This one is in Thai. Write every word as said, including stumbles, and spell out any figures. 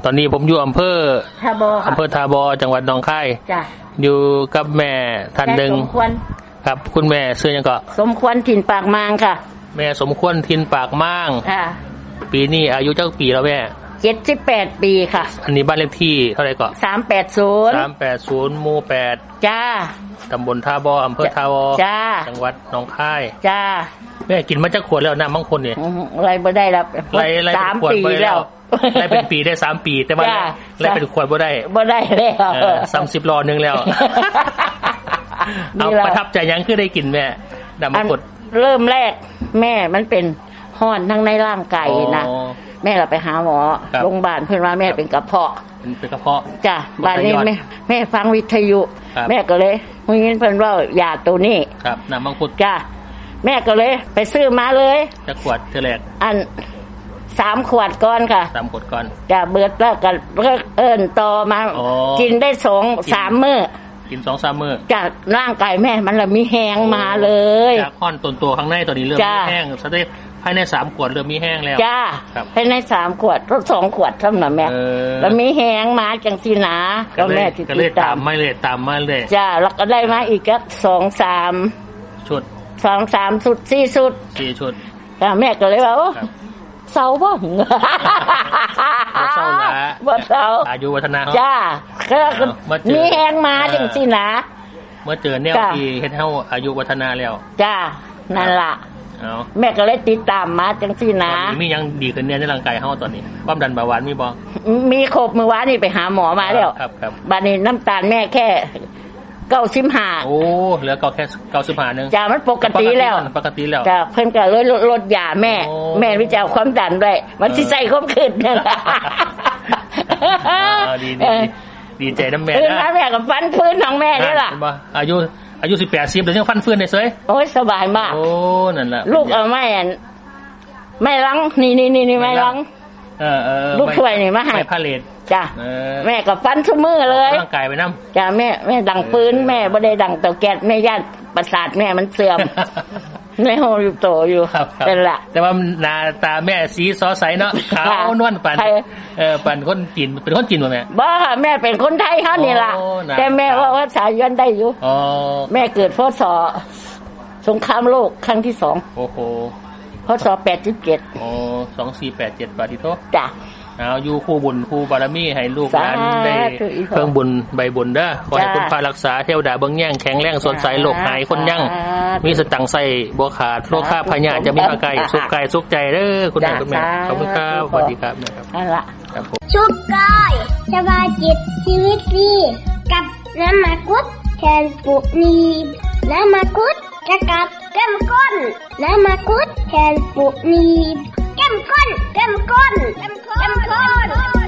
ตอนนี้ผมอยู่อำเภอทาบออำเภอทาบอจังหวัดหนองคายจ้ะอยู่กับแม่ท่านหนึ่งสมควรครับคุณแม่ชื่อยังก็สมควรถิ่นปากมางค่ะแม่สมควรถิ่นปากมางค่ะปีนี้อายุเจ้าปีแล้วแม่เจ็ดสิบแปดปีค่ะอันนี้บ้านเลขที่เท่าไหร่ก็สามแปดศูนย์สามแปดศูนย์หมู่แปดจ้าตำบลทาบออำเภอทาบอจ้าจังหวัดหนองคายจ้าแม่กินมาจากขวดแล้วน้ำบางคนเนี่ยไรบ่ได้แล้วสามปีแล้วได้เป็นปีได้สามปีแต่ว่าได้เป็นขวดบ่ได้บ่ได้แล้วสามสิบรอนึงแล้วเอาประทับใจยังคือได้กินแม่น้ำมังคุดเริ่มแรกแม่มันเป็นห้อนทั้งในร่างกายนะแม่เราไปหาหมอโรงพยาบาลเพื่อนว่าแม่เป็นกระเพาะเป็นกระเพาะจ้ะบ้านนี้แม่แม่ฟังวิทยุแม่ก็เลยมึงยินเพื่อนว่ายาตัวนี้ครับน้ำมังคุดจ้ะแม่ก็เลยไปซื้อมาเลยจะขวดเท่าไหร่อันสามขวดก่อนค่ะสามขวดก่อนจ้ะเบิดแล้วก็เลิกเอิญต่อมากินได้สองสามมื้อกินสองสามมื้อจากร่างกายแม่มันละมีแห้งมาเลยจากข้อนต้นตัวข้างในตอนนี้เริ่มมีแห้งซะได้ภายในสามขวดเริ่มมีแห้งแล้วจ้าภายในสามขวดรถสองขวดเท่านั้นแม่แล้วมีแห้งมาจังสีหนาก็แม่ก็เลยตามไม่เลยตามมาเลยจ้าแล้วก็ได้มาอีกก็สองสามชุดสองสามชุดสี่ชุดสี่ชุดจ้าแม่ก็เลยว่าเศร้าบ่เศร้าละบ่เศร้าอายุวัฒนาจ้าก็มีแห้งมาจังสีหนาเมื่อเจอแนวที่เฮ็ดเฮาอายุวัฒนาแล้วจ้านั่นล่ะแม่ก็เลยติดตามมาจังซี่นะมียังดีขึ้นเนี่ยในร่างกายเฮาตอนนี้ความดันเบาหวานมีบ่มีครบมื้อวานนี่ไปหาหมอมาแล้วครับๆบัดนี้น้ำตาลแม่แค่เก้าสิบห้าโอ้เหลือก็แค่เก้าสิบห้านึงจ้ามันปกติแล้วปกติแล้วจ้าเพิ่นก็เลยลดยาแม่แม่วิจัยความดันด้วยมันสิใส่ความขึ้นนั่นล่ะอ๋อดีๆดีใจนำแม่นะแม่ก็ฟันฟื้นของแม่นี่ล่ะอายุอายุสิบแปด สิบแล้วยังฟันเฟือนได้เฉยโอ้ยสบายมากโอ้นั่นล่ะลูกเอาไม้อันไม้ลังนี่ๆๆไม้ลังเออๆลูกถ้วยนี่มาให้ไม้พาเลทจ้ะแม่ก็ฟันทุกมื้อเลยร่างกายไปนำจ้ะแม่แม่ดังปืนแม่บ่ได้ดังเตาแก๊สแม่ย่านประสาทแม่มันเสื่อมในโฮอยู่โตอยู่นั่นล่ะแต่ว่าหน้าตาแม่สีซอใสเนาะขาวนวลปานเออปานคนจีนเป็นคนจีนบ่แม่บ่ค่ะแม่เป็นคนไทยเฮานี่ล่ะแต่แม่ว่าภาษาย้อนได้อยู่อ๋อแม่เกิดพ.ศ.สงครามโลกครั้งที่สองโอ้โหพ.ศ.แปดสิบเจ็ดอ๋อสองสี่แปดเจ็ดบาทที่โตจ้ะเอาอยู่คู่บุญคู่บารมีให้ลูกหลานได้เพิ่งบุญใบบุญเด้อขอให้คุณพารักษาเทวดาเบิ่งแย่งแข็งแรงสดใสโลกหายคนยั่งมีสตังค์ใส่บ่ขาดโรคข้าพญาจะมีมาไกลสุขกายสุขใจเด้อคุณแม่คุณแม่ขอบคุณครับสวัสดีครับนะครับนั่นล่ะครับผมสุขกายสบายจิตชีวิตดีกับน้ำมังคุดแทนปุนีน้ำมังคุดจะกับแก้มก้นน้ำมังคุดแทนปุนีแก้มก้นแก้มก้นแก้มก้น